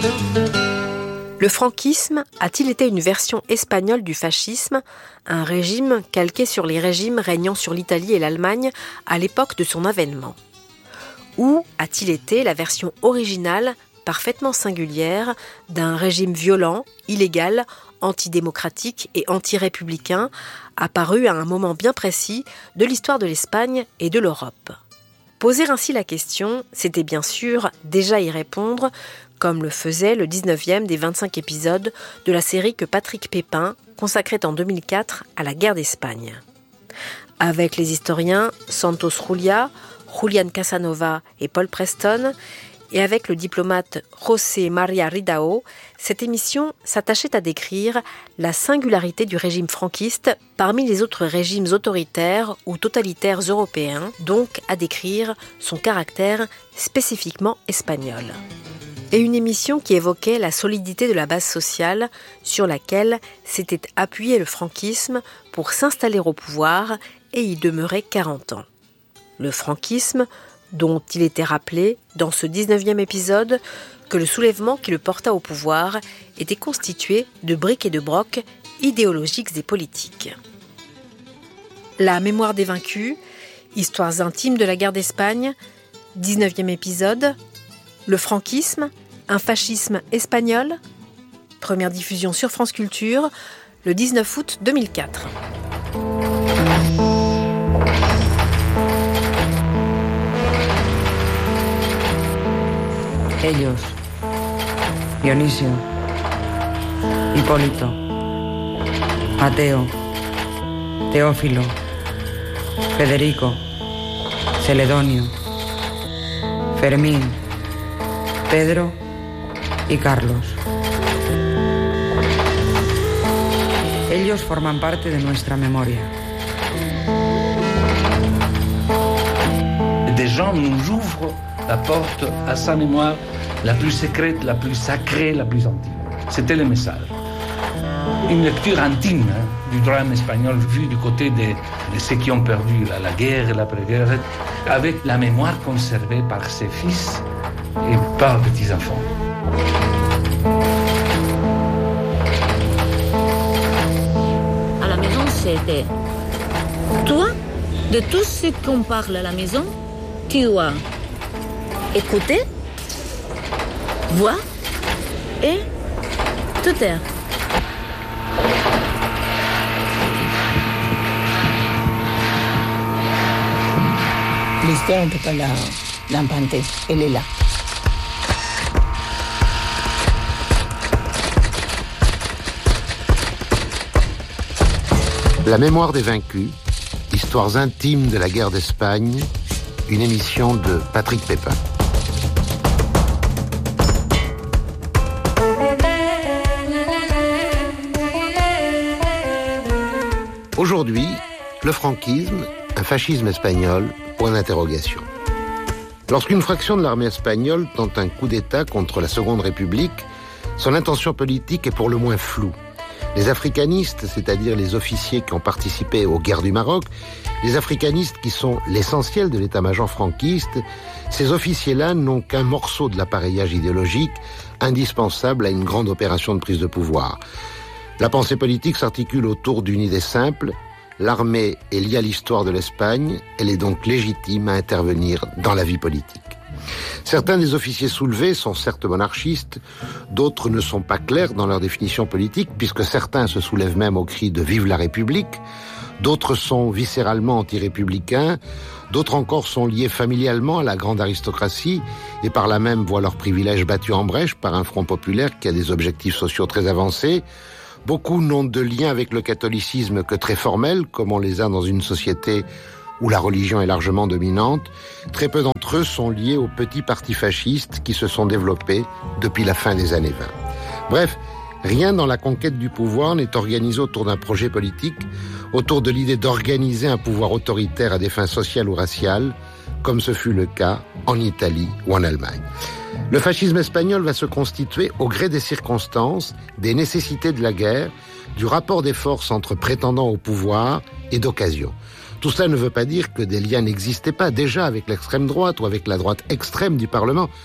Le franquisme a-t-il été une version espagnole du fascisme, un régime calqué sur les régimes régnant sur l'Italie et l'Allemagne à l'époque de son avènement? Ou a-t-il été la version originale, parfaitement singulière, d'un régime violent, illégal, antidémocratique et anti-républicain, apparu à un moment bien précis de l'histoire de l'Espagne et de l'Europe? Poser ainsi la question, c'était bien sûr déjà y répondre, comme le faisait le 19e des 25 épisodes de la série que Patrick Pépin consacrait en 2004 à la guerre d'Espagne. Avec les historiens Santos Juliá, Julián Casanova et Paul Preston, et avec le diplomate José María Ridao, cette émission s'attachait à décrire la singularité du régime franquiste parmi les autres régimes autoritaires ou totalitaires européens, donc à décrire son caractère spécifiquement espagnol. Et une émission qui évoquait la solidité de la base sociale sur laquelle s'était appuyé le franquisme pour s'installer au pouvoir et y demeurer 40 ans. Le franquisme, dont il était rappelé dans ce 19e épisode que le soulèvement qui le porta au pouvoir était constitué de briques et de brocs idéologiques et politiques. La mémoire des vaincus, histoires intimes de la guerre d'Espagne, 19e épisode, le franquisme, un fascisme espagnol, première diffusion sur France Culture, le 19 août 2004. Ellos, Dionisio, Hipólito, Mateo, Teófilo, Federico, Celedonio, Fermín, Pedro y Carlos. Ellos forman parte de nuestra memoria. Des gens nous ouvrent la porte à sa mémoire la plus secrète, la plus sacrée, la plus intime. C'était le message. Une lecture intime du drame espagnol vu du côté de ceux qui ont perdu la guerre et l'après-guerre, avec la mémoire conservée par ses fils et par petits-enfants. À la maison, c'était toi, de tout ce qu'on parle à la maison, tu as écouté, voir et te taire. L'histoire n'était pas là, l'inventer, elle est là. La mémoire des vaincus, histoires intimes de la guerre d'Espagne, une émission de Patrick Pépin. Aujourd'hui, le franquisme, un fascisme espagnol, point d'interrogation. Lorsqu'une fraction de l'armée espagnole tente un coup d'État contre la Seconde République, son intention politique est pour le moins floue. Les africanistes, c'est-à-dire les officiers qui ont participé aux guerres du Maroc, les africanistes qui sont l'essentiel de l'état-major franquiste, ces officiers-là n'ont qu'un morceau de l'appareillage idéologique indispensable à une grande opération de prise de pouvoir. La pensée politique s'articule autour d'une idée simple: l'armée est liée à l'histoire de l'Espagne, elle est donc légitime à intervenir dans la vie politique. Certains des officiers soulevés sont certes monarchistes, d'autres ne sont pas clairs dans leur définition politique, puisque certains se soulèvent même au cri de « Vive la République », d'autres sont viscéralement anti-républicains, d'autres encore sont liés familialement à la grande aristocratie et par là même voient leurs privilèges battus en brèche par un front populaire qui a des objectifs sociaux très avancés. Beaucoup n'ont de lien avec le catholicisme que très formel, comme on les a dans une société où la religion est largement dominante. Très peu d'entre eux sont liés aux petits partis fascistes qui se sont développés depuis la fin des années 20. Bref, rien dans la conquête du pouvoir n'est organisé autour d'un projet politique, autour de l'idée d'organiser un pouvoir autoritaire à des fins sociales ou raciales, comme ce fut le cas en Italie ou en Allemagne. Le fascisme espagnol va se constituer au gré des circonstances, des nécessités de la guerre, du rapport des forces entre prétendants au pouvoir et d'occasion. Tout cela ne veut pas dire que des liens n'existaient pas déjà avec l'extrême droite ou avec la droite extrême du Parlement.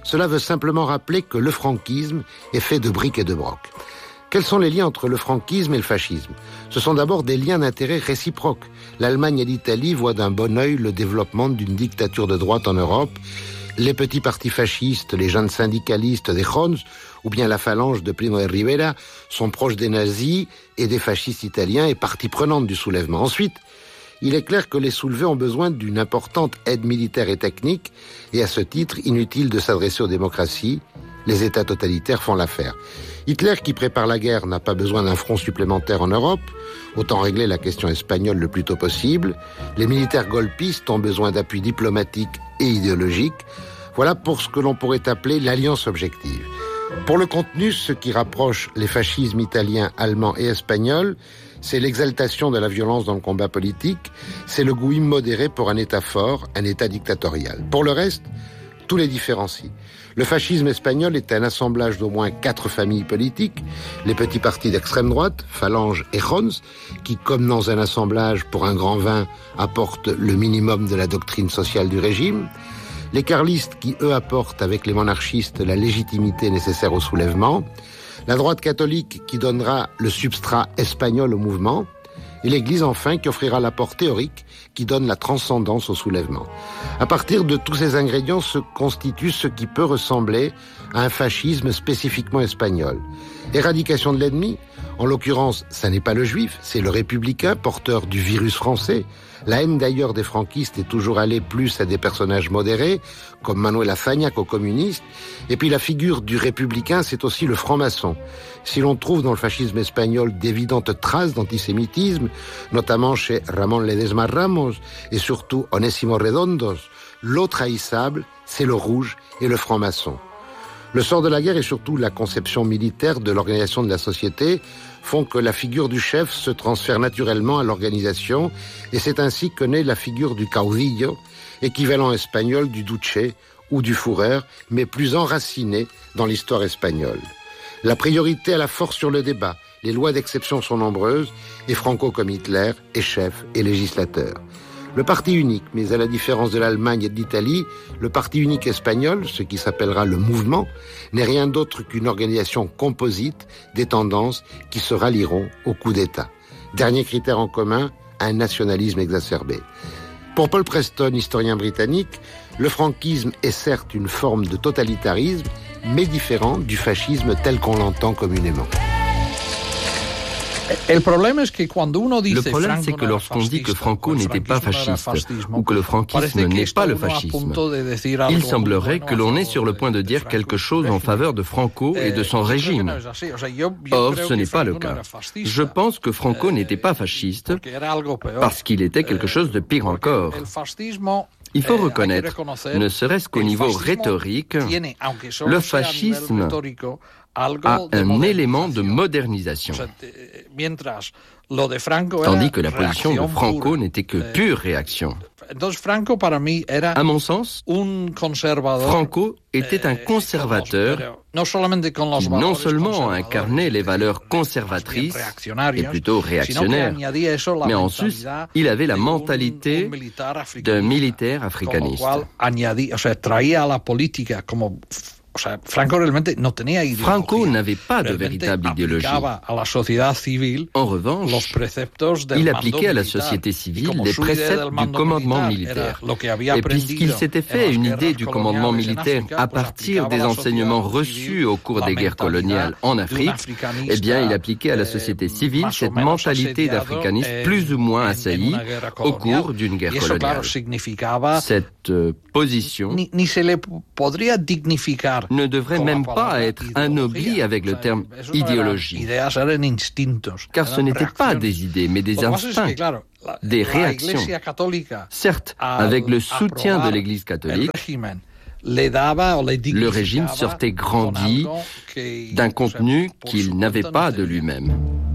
cela veut simplement rappeler que le franquisme est fait de briques et de broc. Quels sont les liens entre le franquisme et le fascisme ? Ce sont d'abord des liens d'intérêt réciproques. L'Allemagne et l'Italie voient d'un bon œil le développement d'une dictature de droite en Europe. Les petits partis fascistes, les jeunes syndicalistes des Jones, ou bien la phalange de Primo de Rivera, sont proches des nazis et des fascistes italiens et partie prenante du soulèvement. Ensuite, il est clair que les soulevés ont besoin d'une importante aide militaire et technique, et à ce titre, inutile de s'adresser aux démocraties, les États totalitaires font l'affaire. Hitler, qui prépare la guerre, n'a pas besoin d'un front supplémentaire en Europe, autant régler la question espagnole le plus tôt possible. Les militaires golpistes ont besoin d'appui diplomatique et idéologique. Voilà pour ce que l'on pourrait appeler l'alliance objective. Pour le contenu, ce qui rapproche les fascismes italiens, allemands et espagnols, c'est l'exaltation de la violence dans le combat politique, c'est le goût immodéré pour un État fort, un État dictatorial. Pour le reste, tout les différencie. Le fascisme espagnol est un assemblage d'au moins 4 familles politiques, les petits partis d'extrême droite, Phalange et Jones, qui, comme dans un assemblage pour un grand vin, apportent le minimum de la doctrine sociale du régime, les carlistes qui, eux, apportent avec les monarchistes la légitimité nécessaire au soulèvement, la droite catholique qui donnera le substrat espagnol au mouvement, et l'Église enfin qui offrira l'apport théorique qui donne la transcendance au soulèvement. À partir de tous ces ingrédients se constitue ce qui peut ressembler à un fascisme spécifiquement espagnol. Éradication de l'ennemi, en l'occurrence, ça n'est pas le juif, c'est le républicain porteur du virus français. La haine d'ailleurs des franquistes est toujours allée plus à des personnages modérés, comme Manuel Azaña qu'aux communistes. Et puis la figure du républicain, c'est aussi le franc-maçon. Si l'on trouve dans le fascisme espagnol d'évidentes traces d'antisémitisme, notamment chez Ramón Ledesma Ramos et surtout Onésimo Redondos, l'autre haïssable, c'est le rouge et le franc-maçon. Le sort de la guerre et surtout la conception militaire de l'organisation de la société font que la figure du chef se transfère naturellement à l'organisation et c'est ainsi que naît la figure du caudillo, équivalent espagnol du duce ou du Führer, mais plus enraciné dans l'histoire espagnole. La priorité à la force sur le débat, les lois d'exception sont nombreuses et Franco comme Hitler est chef et législateur. Le parti unique, mais à la différence de l'Allemagne et de l'Italie, le parti unique espagnol, ce qui s'appellera le mouvement, n'est rien d'autre qu'une organisation composite des tendances qui se rallieront au coup d'État. Dernier critère en commun, un nationalisme exacerbé. Pour Paul Preston, historien britannique, le franquisme est certes une forme de totalitarisme, mais différent du fascisme tel qu'on l'entend communément. Le problème, c'est que lorsqu'on dit que Franco n'était pas fasciste, ou que le franquisme n'est pas le fascisme, il semblerait que l'on est sur le point de dire quelque chose en faveur de Franco et de son régime. Or, ce n'est pas le cas. Je pense que Franco n'était pas fasciste, parce qu'il était quelque chose de pire encore. Il faut reconnaître, ne serait-ce qu'au niveau rhétorique, le fascisme a un élément de modernisation, tandis que la position de Franco n'était que pure réaction. À mon sens, Franco était un conservateur qui non seulement incarnait les valeurs conservatrices et plutôt réactionnaires, mais en sus, il avait la mentalité d'un militaire africaniste. Franco n'avait pas de véritable idéologie. En revanche, il appliquait à la société civile les préceptes du commandement militaire. Et puisqu'il s'était fait une idée du commandement militaire à partir des enseignements reçus au cours des guerres coloniales en Afrique, eh bien, il appliquait à la société civile cette mentalité d'africaniste plus ou moins assaillie au cours d'une guerre coloniale. Cette position ne devrait même pas être anoblie avec le terme idéologie, car ce n'étaient pas des idées, mais des instincts, des réactions. Certes, avec le soutien de l'Église catholique, le régime sortait grandi d'un contenu qu'il n'avait pas de lui-même.